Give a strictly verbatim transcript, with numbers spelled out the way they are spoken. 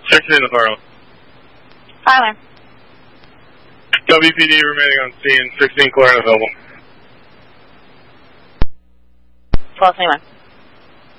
sixteen to Harlem. Tyler. W P D remaining on scene, sixteen clear and available. twelve twenty-one.